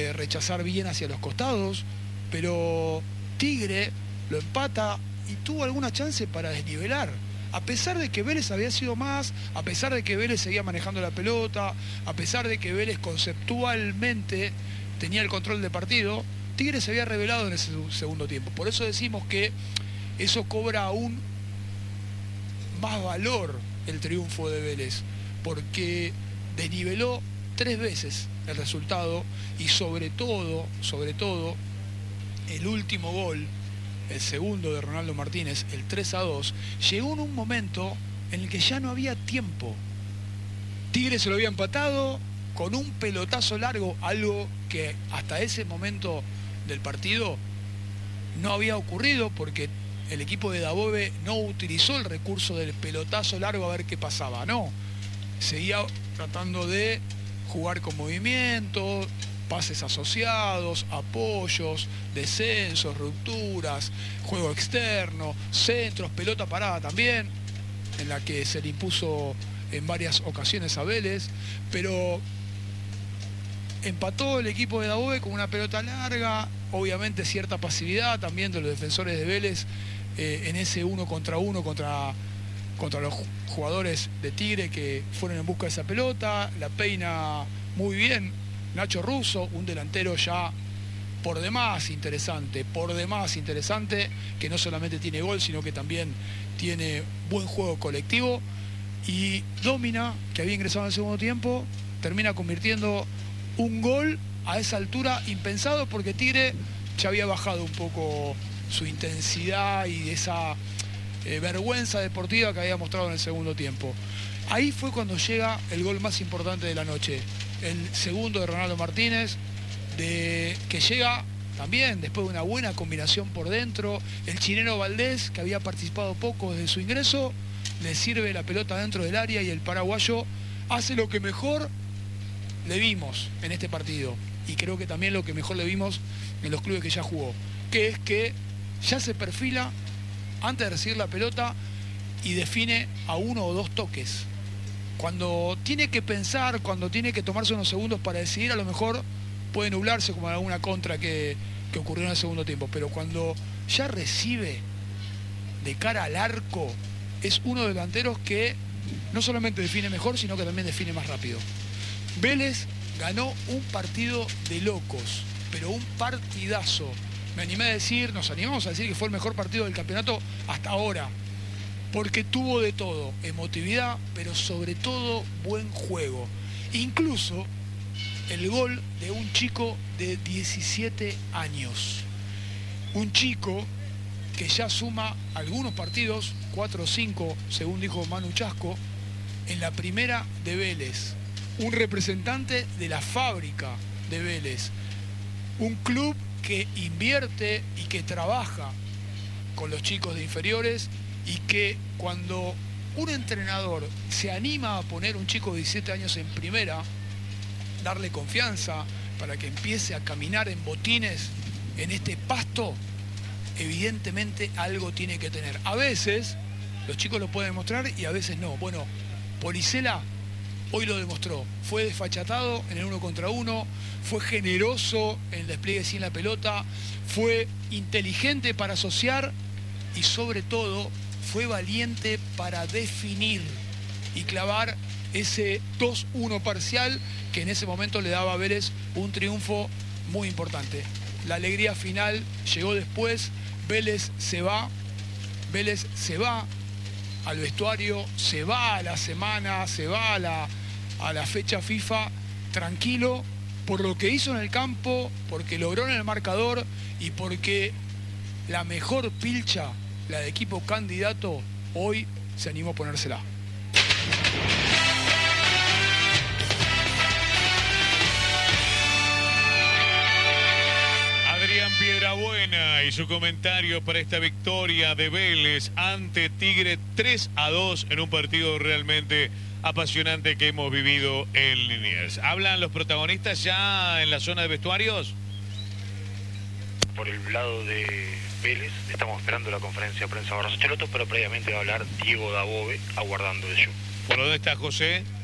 rechazar bien hacia los costados, pero Tigre lo empata y tuvo alguna chance para desnivelar. A pesar de que Vélez había sido más, a pesar de que Vélez seguía manejando la pelota, a pesar de que Vélez conceptualmente tenía el control del partido, Tigre se había revelado en ese segundo tiempo. Por eso decimos que eso cobra aún más valor el triunfo de Vélez, porque desniveló 3 veces el resultado y sobre todo, el último gol, el segundo de Ronaldo Martínez, el 3-2, llegó en un momento en el que ya no había tiempo. Tigre se lo había empatado con un pelotazo largo, algo que hasta ese momento del partido no había ocurrido porque el equipo de Dabove no utilizó el recurso del pelotazo largo a ver qué pasaba, no. Seguía tratando de jugar con movimiento, pases asociados, apoyos, descensos, rupturas, juego externo, centros, pelota parada también, en la que se le impuso en varias ocasiones a Vélez, pero empató el equipo de Dabove con una pelota larga, obviamente cierta pasividad también de los defensores de Vélez en ese 1 contra 1 contra los jugadores de Tigre que fueron en busca de esa pelota. La peina muy bien Nacho Russo, un delantero ya por demás interesante, que no solamente tiene gol, sino que también tiene buen juego colectivo. Y Domina, que había ingresado en el segundo tiempo, termina convirtiendo un gol a esa altura impensado, porque Tigre ya había bajado un poco su intensidad y esa vergüenza deportiva que había mostrado en el segundo tiempo. Ahí fue cuando llega el gol más importante de la noche, el segundo de Ronaldo Martínez, que llega también después de una buena combinación por dentro. El chileno Valdés, que había participado poco desde su ingreso, le sirve la pelota dentro del área y el paraguayo hace lo que mejor le vimos en este partido, y creo que también lo que mejor le vimos en los clubes que ya jugó, que es que ya se perfila antes de recibir la pelota y define a 1 o 2 toques. Cuando tiene que pensar, cuando tiene que tomarse unos segundos para decidir, a lo mejor puede nublarse como en alguna contra que ocurrió en el segundo tiempo, pero cuando ya recibe de cara al arco, es uno de los delanteros que no solamente define mejor, sino que también define más rápido. Vélez ganó un partido de locos, pero un partidazo. Nos animamos a decir que fue el mejor partido del campeonato hasta ahora, porque tuvo de todo, emotividad, pero sobre todo buen juego. Incluso el gol de un chico de 17 años. Un chico que ya suma algunos partidos, 4 o 5, según dijo Manu Chasco, en la primera de Vélez. Un representante de la fábrica de Vélez. Un club que invierte y que trabaja con los chicos de inferiores, y que cuando un entrenador se anima a poner un chico de 17 años en primera, darle confianza para que empiece a caminar en botines en este pasto, evidentemente algo tiene que tener. A veces los chicos lo pueden demostrar y a veces no. Bueno, Policela hoy lo demostró. Fue desfachatado en el 1 contra 1, fue generoso en el despliegue sin la pelota, fue inteligente para asociar y sobre todo fue valiente para definir y clavar ese 2-1 parcial que en ese momento le daba a Vélez un triunfo muy importante. La alegría final llegó después. Vélez se va al vestuario, se va a la semana, se va a la fecha FIFA tranquilo por lo que hizo en el campo, porque logró en el marcador y porque la mejor pilcha, la de equipo candidato, hoy se animó a ponérsela. Adrián Piedrabuena y su comentario para esta victoria de Vélez ante Tigre 3-2 en un partido realmente apasionante que hemos vivido en Liniers. ¿Hablan los protagonistas ya en la zona de vestuarios? Por el lado de Vélez estamos esperando la conferencia de prensa de Barros Cheloto, pero previamente va a hablar Diego Dabove, aguardando ello. ¿Por dónde está José?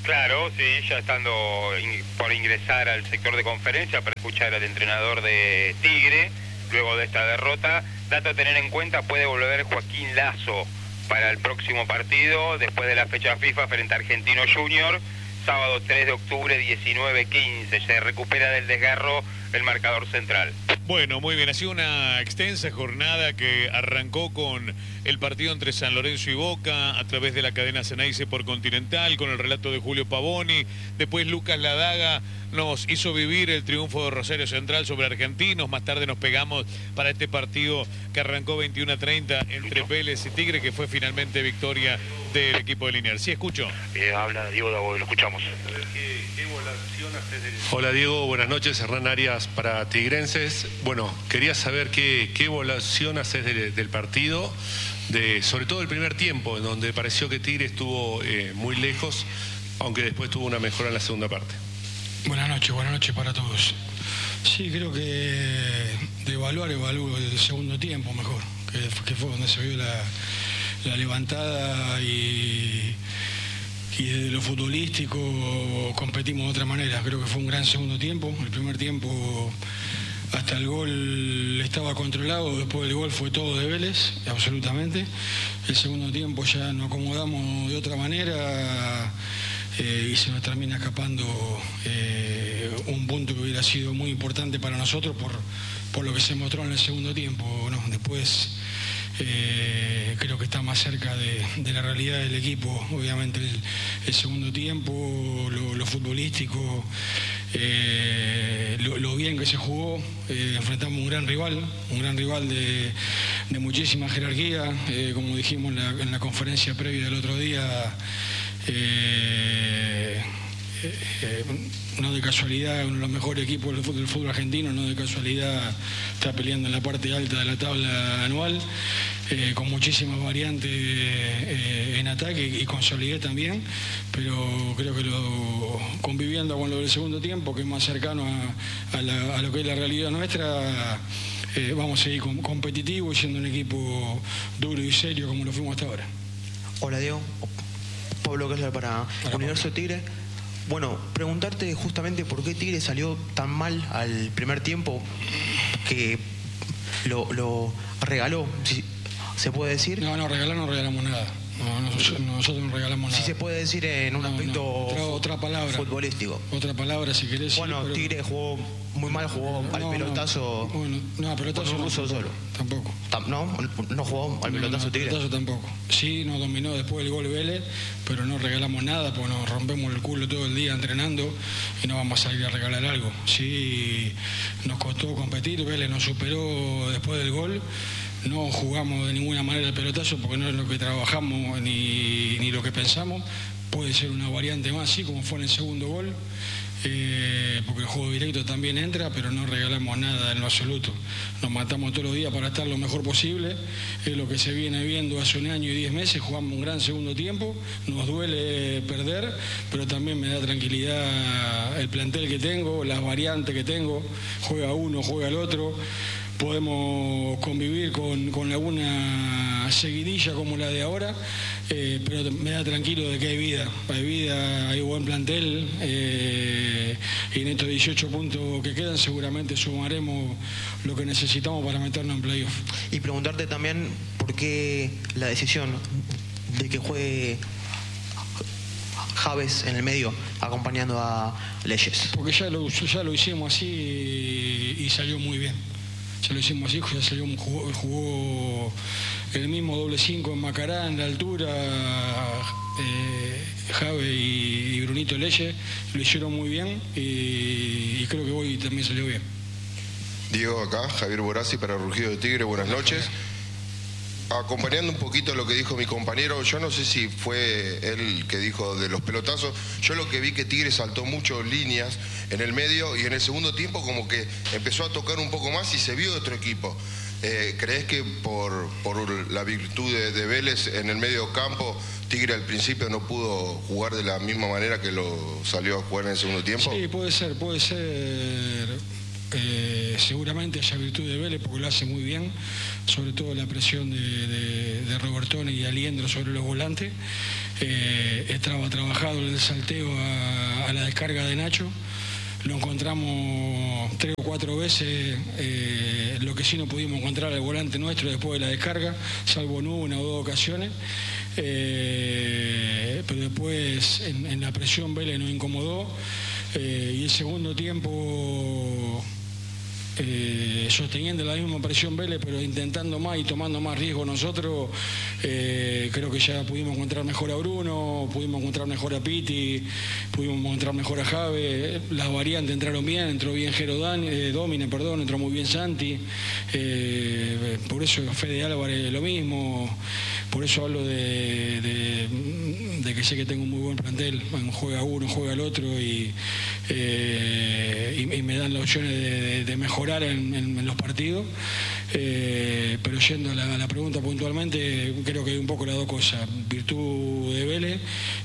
Claro, sí, ya estando por ingresar al sector de conferencia para escuchar al entrenador de Tigre, luego de esta derrota. Dato a tener en cuenta, puede volver Joaquín Lazo para el próximo partido, después de la fecha FIFA frente a Argentino Junior, sábado 3 de octubre, 19:15. Se recupera del desgarro el marcador central. Bueno, muy bien, ha sido una extensa jornada que arrancó con el partido entre San Lorenzo y Boca a través de la cadena Ceneice por Continental, con el relato de Julio Pavoni. Después Lucas Ladaga nos hizo vivir el triunfo de Rosario Central sobre Argentinos. Más tarde nos pegamos para este partido que arrancó 21:30 entre Vélez y Tigre, que fue finalmente victoria del equipo de Liniers. Sí, escucho. Habla Diego Dago, lo escuchamos. ¿Qué evaluación haces del... Hola Diego, buenas noches. Hernán Arias para Tigrenses. Bueno, quería saber qué evaluación haces del partido, sobre todo el primer tiempo, en donde pareció que Tigre estuvo muy lejos, aunque después tuvo una mejora en la segunda parte. Buenas noches para todos. Sí, creo que de evalúo el segundo tiempo mejor, que fue donde se vio la levantada y desde lo futbolístico competimos de otra manera. Creo que fue un gran segundo tiempo. El primer tiempo hasta el gol estaba controlado, después del gol fue todo de Vélez, absolutamente. El segundo tiempo ya nos acomodamos de otra manera y se nos termina escapando un punto que hubiera sido muy importante para nosotros por lo que se mostró en el segundo tiempo, ¿no? Después creo que está más cerca de la realidad del equipo, obviamente el segundo tiempo, lo futbolístico, lo bien que se jugó. Enfrentamos un gran rival de muchísima jerarquía, como dijimos en la conferencia previa del otro día. No de casualidad, uno de los mejores equipos del fútbol argentino, no de casualidad está peleando en la parte alta de la tabla anual, con muchísimas variantes en ataque y con solidez también, pero creo que conviviendo con lo del segundo tiempo, que es más cercano a lo que es la realidad nuestra, vamos a seguir competitivos y siendo un equipo duro y serio como lo fuimos hasta ahora. Hola Diego, Pablo Kessler para Universo Tigre. Bueno, preguntarte justamente por qué Tigre salió tan mal al primer tiempo, que lo regaló, si se puede decir. No regalamos nada. Nosotros no regalamos nada. Si se puede decir en un aspecto otra palabra futbolístico. Otra palabra si querés. Bueno, sí, pero... Tigre jugó muy mal, jugó al pelotazo. Pelotazo con un ruso solo. Tampoco. No jugó al pelotazo Tigre. Pelotazo tampoco. Sí, nos dominó después del gol Vélez, pero no regalamos nada porque nos rompemos el culo todo el día entrenando y no vamos a salir a regalar algo. Sí, nos costó competir, Vélez nos superó después del gol. No jugamos de ninguna manera el pelotazo porque no es lo que trabajamos ni lo que pensamos. Puede ser una variante más, sí, como fue en el segundo gol, porque el juego directo también entra, pero no regalamos nada en lo absoluto. Nos matamos todos los días para estar lo mejor posible. Es lo que se viene viendo hace un año y 10 meses. Jugamos un gran segundo tiempo. Nos duele perder, pero también me da tranquilidad el plantel que tengo, las variantes que tengo. Juega uno, juega el otro. Podemos convivir con alguna seguidilla como la de ahora, pero me da tranquilo de que hay vida, hay buen plantel, y en estos 18 puntos que quedan seguramente sumaremos lo que necesitamos para meternos en playoff. Y preguntarte también por qué la decisión de que juegue Javes en el medio acompañando a Leyes. Porque ya lo hicimos así y salió muy bien. Ya lo hicimos así, ya salió, jugó el mismo doble 5 en Macará, en la altura, Jave y Brunito Leyes lo hicieron muy bien y creo que hoy también salió bien. Diego acá, Javier Borazzi para Rugido de Tigre, buenas noches. Acompañando un poquito lo que dijo mi compañero, yo no sé si fue él que dijo de los pelotazos, yo lo que vi que Tigre saltó mucho líneas en el medio y en el segundo tiempo como que empezó a tocar un poco más y se vio otro equipo. ¿Crees que por la virtud de Vélez en el medio campo, Tigre al principio no pudo jugar de la misma manera que lo salió a jugar en el segundo tiempo? Sí, puede ser. seguramente haya virtud de Vélez porque lo hace muy bien, sobre todo la presión de Robertone y Aliendro sobre los volantes. Estaba trabajado el salteo a la descarga de Nacho. Lo encontramos 3 o 4 veces, lo que sí no pudimos encontrar al volante nuestro después de la descarga, salvo en 1 o 2 ocasiones. Pero después en la presión Vélez nos incomodó y el segundo tiempo sosteniendo la misma presión Vélez pero intentando más y tomando más riesgo nosotros. Creo que ya pudimos encontrar mejor a Bruno, pudimos encontrar mejor a Piti, pudimos encontrar mejor a Jave. Las variantes entraron bien, entró bien Domine, entró muy bien Santi. Por eso Fede Álvarez lo mismo. Por eso hablo de que sé que tengo un muy buen plantel. Bueno, juega uno, juega el otro y me dan las opciones de mejorar en los partidos. Pero yendo a la pregunta puntualmente, creo que hay un poco las dos cosas: virtud de Vélez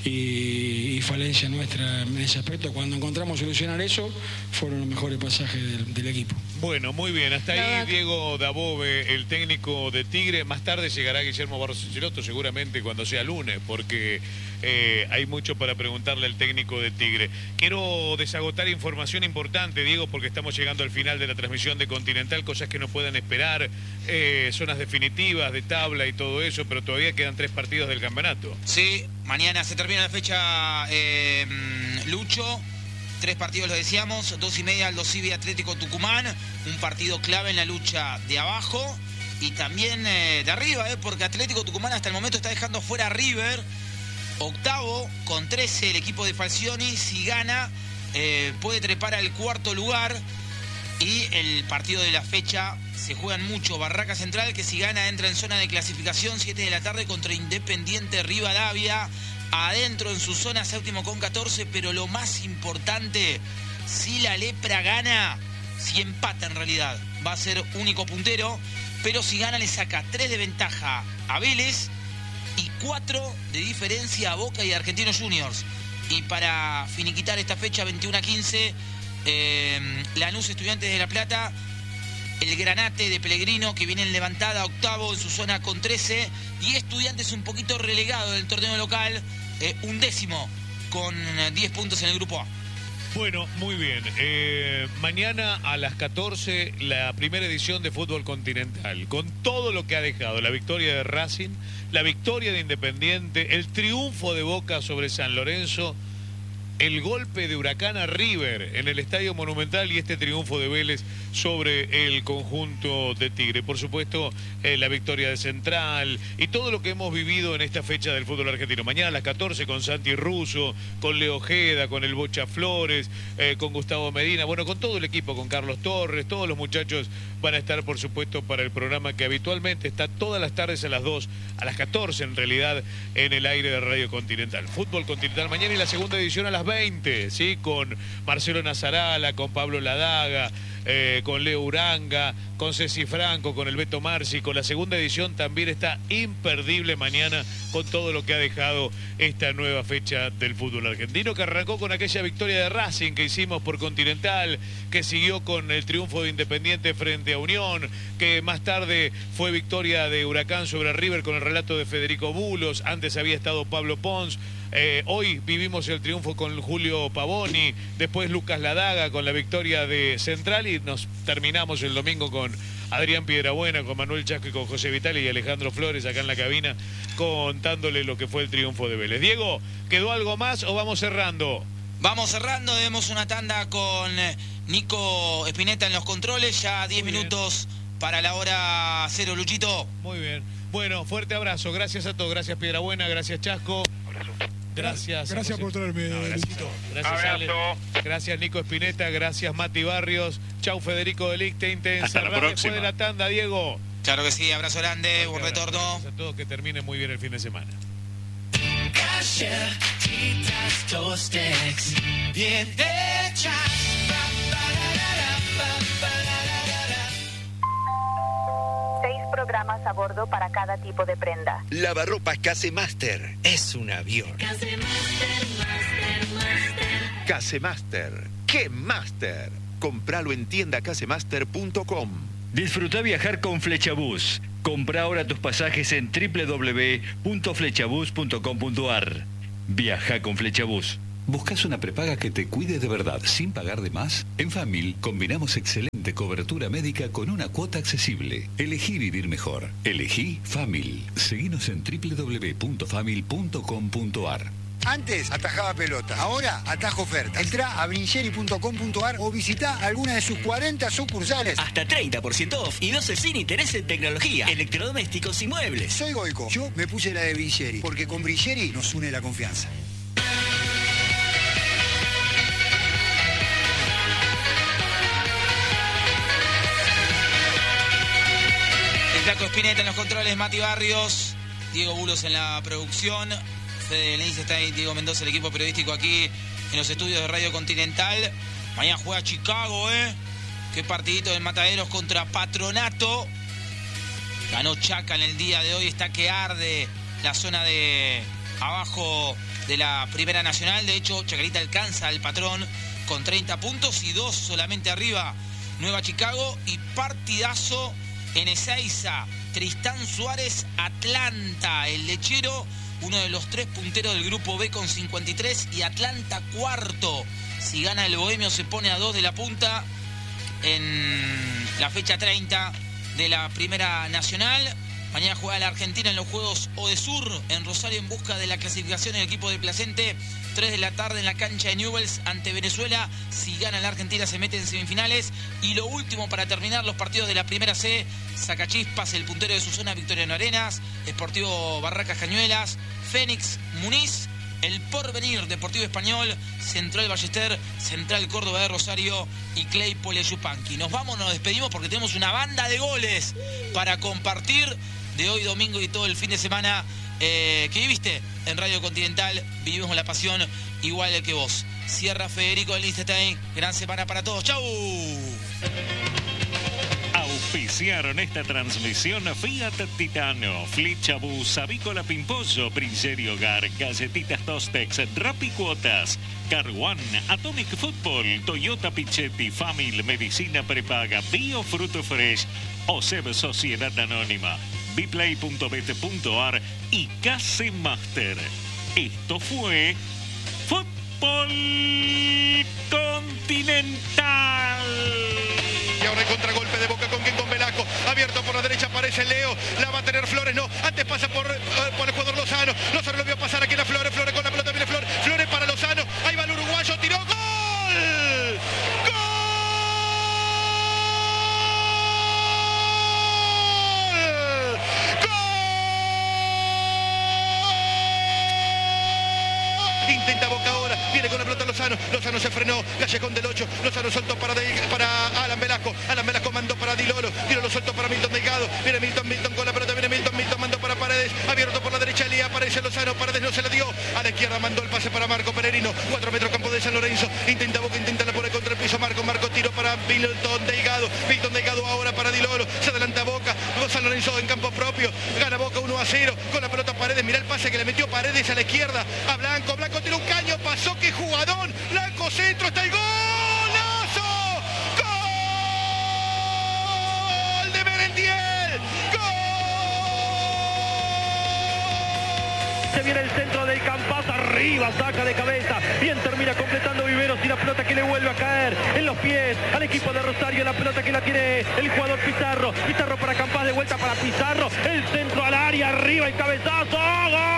y falencia nuestra en ese aspecto. Cuando encontramos solucionar eso, fueron los mejores pasajes del equipo. Bueno, muy bien, hasta ahí Diego Dabove, el técnico de Tigre. Más tarde llegará Guillermo Barros Schelotto, seguramente cuando sea lunes, porque hay mucho para preguntarle al técnico de Tigre. Quiero desagotar información importante, Diego, porque estamos llegando al final de la transmisión de Continental, cosas que no puedan esperar, zonas definitivas de tabla y todo eso, pero todavía quedan 3 partidos del campeonato. Sí, mañana se termina la fecha, Lucho. 3 partidos, lo decíamos, 2:30 Aldo Civi Atlético Tucumán, un partido clave en la lucha de abajo y también de arriba, porque Atlético Tucumán hasta el momento está dejando fuera a River, octavo con 13 el equipo de Falcioni. Si gana puede trepar al 4.º lugar y el partido de la fecha se juegan mucho. Barraca Central, que si gana entra en zona de clasificación, 7 de la tarde contra Independiente Rivadavia. Adentro en su zona, 7º con 14, pero lo más importante, si la Lepra gana, si empata en realidad, va a ser único puntero, pero si gana le saca 3 de ventaja a Vélez y 4 de diferencia a Boca y Argentinos Juniors. Y para finiquitar esta fecha 21-15, Lanús Estudiantes de La Plata, el Granate de Pellegrino, que viene en levantada, octavo en su zona con 13, y Estudiantes un poquito relegado del torneo local, 11º con 10 puntos en el grupo A. Bueno, muy bien. Mañana a las 14, la primera edición de Fútbol Continental, con todo lo que ha dejado: la victoria de Racing, la victoria de Independiente, el triunfo de Boca sobre San Lorenzo, el golpe de Huracán a River en el Estadio Monumental y este triunfo de Vélez sobre el conjunto de Tigre. Por supuesto, la victoria de Central y todo lo que hemos vivido en esta fecha del fútbol argentino. Mañana a las 14 con Santi Russo, con Leo Ojeda, con el Bocha Flores, con Gustavo Medina, bueno, con todo el equipo, con Carlos Torres. Todos los muchachos van a estar, por supuesto, para el programa que habitualmente está todas las tardes a las 2, a las 14 en realidad, en el aire de Radio Continental. Fútbol Continental mañana y la segunda edición a las 20, ¿sí? Con Marcelo Nazarala, con Pablo Ladaga, con Leo Uranga, con Ceci Franco, con el Beto Marci. Con la segunda edición también está imperdible mañana, con todo lo que ha dejado esta nueva fecha del fútbol argentino, que arrancó con aquella victoria de Racing que hicimos por Continental, que siguió con el triunfo de Independiente frente a Unión, que más tarde fue victoria de Huracán sobre River con el relato de Federico Bulos. Antes había estado Pablo Pons. Hoy vivimos el triunfo con Julio Pavoni, después Lucas Ladaga con la victoria de Central, y nos terminamos el domingo con Adrián Piedrabuena, con Manuel Chasco y con José Vitali y Alejandro Flores acá en la cabina, contándole lo que fue el triunfo de Vélez. Diego, ¿quedó algo más o vamos cerrando? Vamos cerrando, demos una tanda con Nico Espineta en los controles, ya 10 minutos para la hora 0, Luchito. Muy bien. Bueno, fuerte abrazo, gracias a todos, gracias Piedrabuena, gracias Chasco. Gracias por traerme, Luchito. Gracias, Ale. Gracias, Nico Espineta. Gracias, Mati Barrios. Chau, Federico de Lichtenstein. Hasta la próxima. Después de la tanda, Diego. Claro que sí, abrazo grande, buen retorno. Gracias a todos, que termine muy bien el fin de semana. Galletitas Tostex, bien hechas. 6 programas a bordo para cada tipo de prenda. Lavarropas Casemaster es un avión. Casemaster, Master. Casemaster, ¿qué Master? Compralo en tiendacasemaster.com. Disfruta viajar con Flechabús. Compra ahora tus pasajes en www.flechabús.com.ar. Viaja con Flechabús. ¿Buscas una prepaga que te cuide de verdad sin pagar de más? En Famil combinamos excelente cobertura médica con una cuota accesible. Elegí vivir mejor. Elegí Famil. Seguinos en www.famil.com.ar. Antes atajaba pelota, ahora atajo ofertas. Entrá a brincheri.com.ar o visita alguna de sus 40 sucursales. Hasta 30% off y 12 sin interés en tecnología, electrodomésticos y muebles. Soy Goico, yo me puse la de Brincheri, porque con Brincheri nos une la confianza. El Flaco Spinetta en los controles, Mati Barrios, Diego Bulos en la producción, Fede Lenis está ahí, Diego Mendoza, el equipo periodístico aquí en los estudios de Radio Continental. Mañana juega Chicago, Qué partidito del Mataderos contra Patronato. Ganó Chaca en el día de hoy, está que arde la zona de abajo de la Primera Nacional. De hecho, Chacarita alcanza al Patrón con 30 puntos y 2 solamente arriba Nueva Chicago. Y partidazo en Ezeiza, Tristán Suárez, Atlanta, el lechero, uno de los 3 punteros del grupo B con 53 y Atlanta cuarto. Si gana el Bohemio se pone a 2 de la punta en la fecha 30 de la Primera Nacional. Mañana juega la Argentina en los Juegos Odesur en Rosario en busca de la clasificación en el equipo de Placente. 3 de la tarde en la cancha de Newell's ante Venezuela. Si gana la Argentina se mete en semifinales. Y lo último para terminar los partidos de la Primera C. Sacachispas, el puntero de su zona, Victoriano Arenas. Sportivo Barracas Cañuelas. Fénix Muniz. El Porvenir, Deportivo Español. Central Ballester. Central Córdoba de Rosario. Y Claypole Yupanqui. Nos vamos, nos despedimos porque tenemos una banda de goles para compartir de hoy domingo y todo el fin de semana que viviste en Radio Continental. Vivimos la pasión igual que vos. Cierra Federico del Liechtenstein. Gran semana para todos. ¡Chau! Auspiciaron esta transmisión Fiat Titano, Flechabús, Avícola Pimpollo, Brincheri Hogar, Galletitas Tostex, Rapicuotas, Car One, Atomic Football, Toyota Pichetti, Famil, Medicina Prepaga, Bio Fruto Fresh, OSEB Sociedad Anónima, biplay.bet.ar y Casemaster. Esto fue Fútbol Continental. Y ahora el contragolpe de Boca con Velasco. Abierto por la derecha aparece Leo. La va a tener Flores, no. Antes pasa por el jugador Lozano. Lozano lo vio pasar aquí la Flores. Flores con la pelota, viene Flores. Flores para Lozano. Ahí va el uruguayo, tiró. ¡Gol! ¡Gol! Intenta Boca ahora, viene con la pelota Lozano, Lozano se frenó, Gallejón del 8, Lozano soltó para Alan Velasco mandó para Dilolo soltó para Milton Delgado, viene Milton con la pelota, viene Milton mandó para Paredes, abierto por la derecha, Elías, aparece Lozano, Paredes no se la dio, a la izquierda mandó el pase para Marco Peregrino, 4 metros campo de San Lorenzo, intenta Boca, intenta la pone contra el piso, Marco tiró para Milton Delgado ahora para Dilolo, se adelanta Boca, San Lorenzo en campo propio, gana Boca 1-0, con la pelota Paredes, mirá el pase que le metió Paredes a la izquierda, a Blanco tiró un caño, pasó, qué jugadón, Blanco centro, está el golazo, gol de Merentiel, gol. Se viene el centro del Campaz, arriba, saca de cabeza, bien termina completando Viveros y la pelota que le vuelve a caer en los pies al equipo de Rosario, la pelota que la tiene el jugador Pizarro para Campaz, de vuelta para Pizarro, el centro al área, arriba el cabezazo, ¡gol!